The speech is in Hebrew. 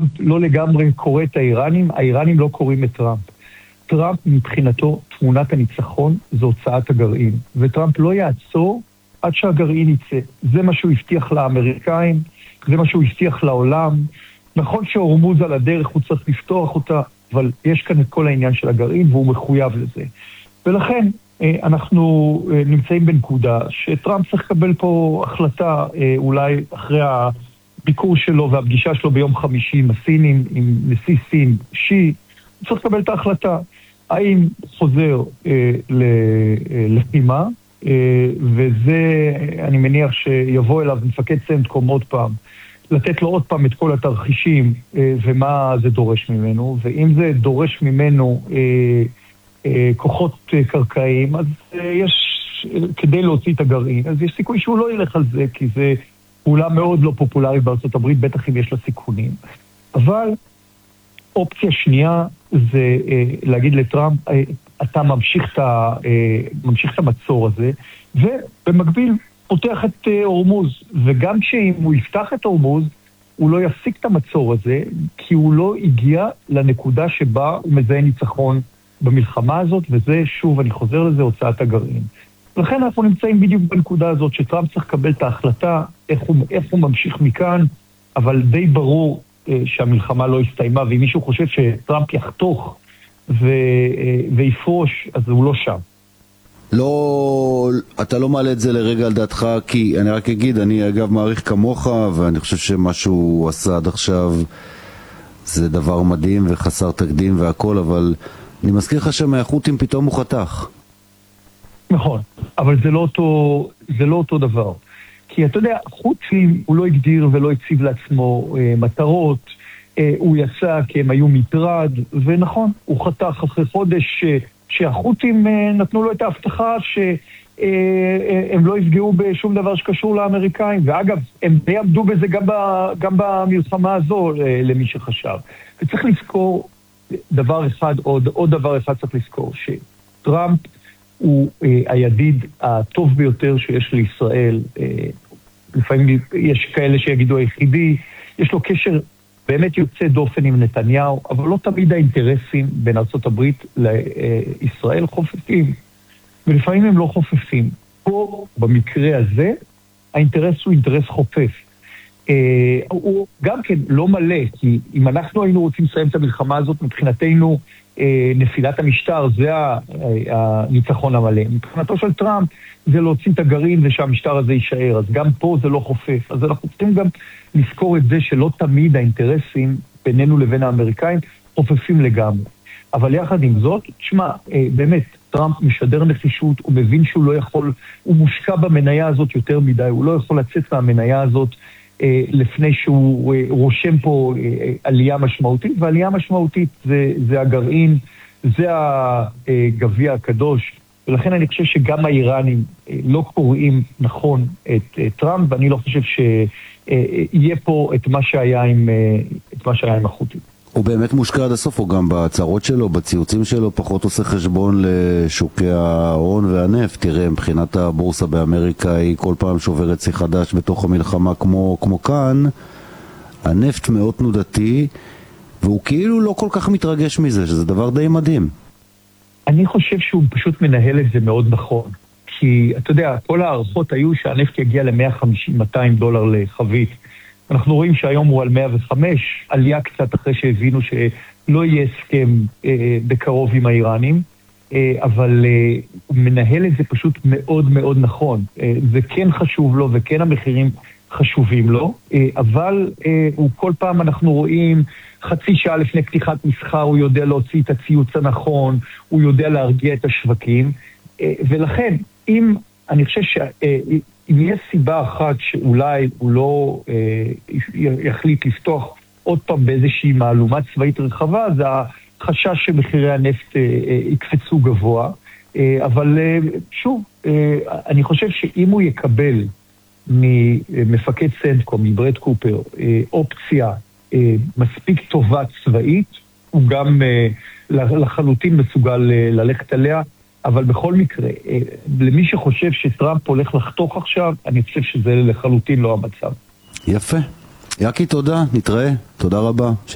טראמפ לא לגמרי קורא את האיראנים, האיראנים לא קוראים את טראמפ. טראמפ מבחינתו, תמונת הניצחון זה הוצאת הגרעין, וטראמפ לא יעצור עד שהגרעין יצא. זה מה שהוא הבטיח לאמריקאים, זה מה שהוא הבטיח לעולם. נכון שהורמוז על הדרך הוא צריך לפתוח אותה, אבל יש כאן את כל העניין של הגרעין והוא מחויב לזה. ולכן אנחנו נמצאים בנקודה שטראמפ צריך לקבל פה החלטה, אולי אחרי הביקור שלו והפגישה שלו ביום חמישי עם הסינים, עם נשיא סין שי, הוא צריך לקבל את ההחלטה. האם חוזר לחימה, וזה אני מניח שיבוא אליו מפקד סנטקום עוד פעם, לתת לו עוד פעם את כל התרחישים ומה זה דורש ממנו, ואם זה דורש ממנו כוחות קרקעיים, אז יש, כדי להוציא את הגרעין, אז יש סיכוי שהוא לא ילך על זה, כי זה פעולה מאוד לא פופולרית בארצות הברית, בטח אם יש לה סיכונים. אבל אופציה שנייה זה להגיד לטראמפ, אתה ממשיך את המצור הזה, ובמקביל פותח את הורמוז, וגם כשאם הוא יפתח את הורמוז, הוא לא יפסיק את המצור הזה, כי הוא לא הגיע לנקודה שבה הוא מזהה ניצחון במלחמה הזאת, וזה, שוב, אני חוזר לזה, הוצאת הגרעין. לכן אנחנו נמצאים בדיוק בנקודה הזאת, שטראמפ צריך לקבל את ההחלטה, איך הוא ממשיך מכאן, אבל די ברור שהמלחמה לא הסתיימה, ואם מישהו חושב שטראמפ יחתוך ויפרוש, אז הוא לא שם. לא, אתה לא מעלה את זה לרגע על דעתך, כי אני רק אגיד, אני אגב מעריך כמוך, ואני חושב שמה שהוא עשה עד עכשיו זה דבר מדהים וחסר תקדים והכל, אבל אני מזכיר לך שמהחות'ים פתאום הוא חתך. נכון, אבל זה לא אותו דבר. כי אתה יודע, חות'ים הוא לא הגדיר ולא הציב לעצמו מטרות, הוא יצא כי הם היו מטרד, ונכון, הוא חתך אחרי חודש שהחות'ים נתנו לו את ההבטחה שהם לא יפגעו בשום דבר שקשור לאמריקאים, ואגב, הם יעמדו בזה גם במלחמה הזו למי שחשב. וצריך לזכור דבר אחד, עוד דבר אחד צריך לזכור, שטראמפ הוא הידיד הטוב ביותר שיש לישראל, לפעמים יש כאלה שיגידו היחידי, יש לו קשר באמת יוצא דופן עם נתניהו, אבל לא תמיד האינטרסים בין ארצות הברית לישראל חופפים, ולפעמים הם לא חופפים. פה, במקרה הזה, האינטרס הוא אינטרס חופף. הוא גם כן לא מלא, כי אם אנחנו היינו רוצים לסיים את המלחמה הזאת, מבחינתנו נפילת המשטר, זה הניצחון המלא. מבחינתו של טראמפ זה להוציא את הגרעין ושהמשטר הזה יישאר, אז גם פה זה לא חופף. אז אנחנו צריכים גם לזכור את זה שלא תמיד האינטרסים בינינו לבין האמריקאים חופפים לגמרי. אבל יחד עם זאת, תשמע, באמת, טראמפ משדר נחישות, הוא מבין שהוא לא יכול, הוא מושקע במניה הזאת יותר מדי, הוא לא יכול לצאת מהמניה הזאת לפני שהוא רושם פה עלייה משמעותית, ועלייה משמעותית זה הגרעין, זה הגביע הקדוש, ולכן אני חושב שגם האיראנים לא קוראים נכון את טראמפ, ואני לא חושב שיהיה פה את מה שהיה עם החות'ים. הוא באמת מושקע עד הסוף, הוא גם בהצהרות שלו, בציוצים שלו, פחות עושה חשבון לשוקי ההון והנפט. תראה, מבחינת הבורסה באמריקה היא כל פעם שוברת שיא חדש בתוך המלחמה כמו כאן. הנפט מאוד תנודתי, והוא כאילו לא כל כך מתרגש מזה, שזה דבר די מדהים. אני חושב שהוא פשוט מנהל את זה מאוד נכון. כי, אתה יודע, כל הערכות היו שהנפט יגיע ל$150-200 לחבית. אנחנו רואים שהיום הוא על 105, עלייה קצת אחרי שהבינו שלא יהיה הסכם בקרוב עם האיראנים, אבל הוא מנהל את זה פשוט מאוד מאוד נכון. זה כן חשוב לו וכן המחירים חשובים לו, אבל הוא כל פעם אנחנו רואים חצי שעה לפני פתיחת מסחר, הוא יודע להוציא את הציוץ הנכון, הוא יודע להרגיע את השווקים, ולכן אני חושב אם יש סיבה אחת שאולי הוא לא יחליט לפתוח עוד פעם באיזושהי מהלומה צבאית רחבה, זה החשש שמחירי הנפט יקפצו גבוה. אבל שוב, אני חושב שאם הוא יקבל ממפקד סנטקום, מברד קופר, אופציה מספיק טובה צבאית, הוא גם לחלוטין מסוגל ללכת עליה. אבל בכל מקרה, למי שחושב שטראמפ הולך לחתוך עכשיו, אני חושב שזה לחלוטין לא המצב. יפה. יקי, תודה, נתראה. תודה רבה.